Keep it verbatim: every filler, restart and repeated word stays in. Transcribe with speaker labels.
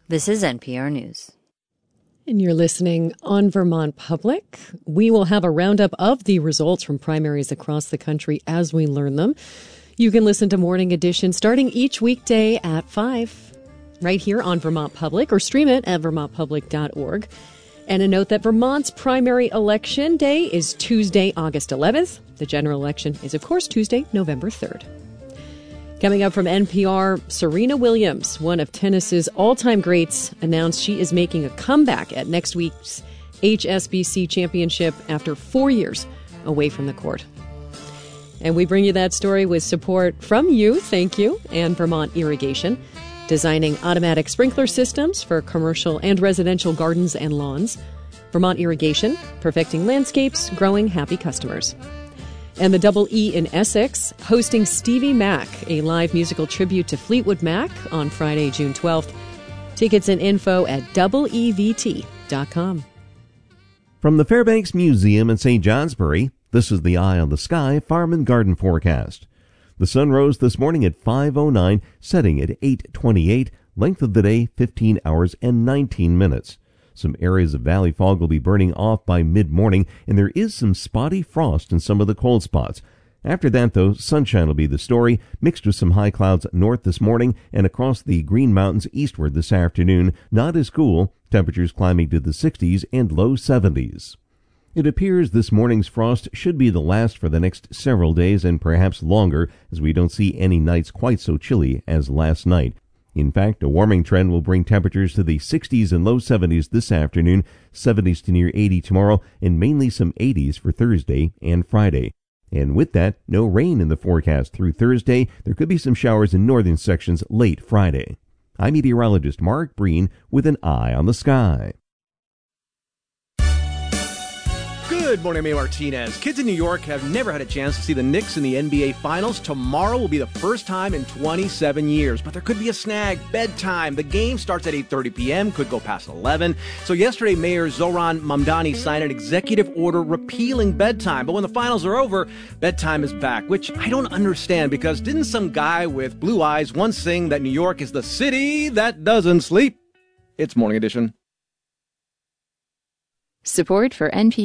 Speaker 1: This is N P R News.
Speaker 2: And you're listening on Vermont Public. We will have a roundup of the results from primaries across the country as we learn them. You can listen to Morning Edition starting each weekday at five, right here on Vermont Public, or stream it at vermont public dot org. And a note that Vermont's primary election day is Tuesday, August eleventh. The general election is, of course, Tuesday, November third. Coming up from N P R, Serena Williams, one of tennis's all-time greats, announced she is making a comeback at next week's H S B C Championship after four years away from the court. And we bring you that story with support from you, thank you, and Vermont Irrigation, designing automatic sprinkler systems for commercial and residential gardens and lawns. Vermont Irrigation, perfecting landscapes, growing happy customers. And the Double E in Essex, hosting Stevie Mac, a live musical tribute to Fleetwood Mac on Friday, June twelfth. Tickets and info at double E V T dot com.
Speaker 3: From the Fairbanks Museum in Saint Johnsbury, this is the Eye on the Sky Farm and Garden forecast. The sun rose this morning at five oh nine, setting at eight twenty-eight, length of the day fifteen hours and nineteen minutes. Some areas of valley fog will be burning off by mid-morning, and there is some spotty frost in some of the cold spots. After that, though, sunshine will be the story, mixed with some high clouds north this morning and across the Green Mountains eastward this afternoon. Not as cool, temperatures climbing to the sixties and low seventies. It appears this morning's frost should be the last for the next several days and perhaps longer, as we don't see any nights quite so chilly as last night. In fact, a warming trend will bring temperatures to the sixties and low seventies this afternoon, seventies to near eighty tomorrow, and mainly some eighties for Thursday and Friday. And with that, no rain in the forecast through Thursday. There could be some showers in northern sections late Friday. I'm meteorologist Mark Breen with an eye on the sky.
Speaker 4: Good morning, I'm Martinez. Kids in New York have never had a chance to see the Knicks in the N B A Finals. Tomorrow will be the first time in twenty-seven years, but there could be a snag. Bedtime. The game starts at eight thirty p.m., could go past eleven. So yesterday, Mayor Zohran Mamdani signed an executive order repealing bedtime. But when the finals are over, bedtime is back, which I don't understand, because didn't some guy with blue eyes once sing that New York is the city that doesn't sleep? It's Morning Edition.
Speaker 1: Support for N P R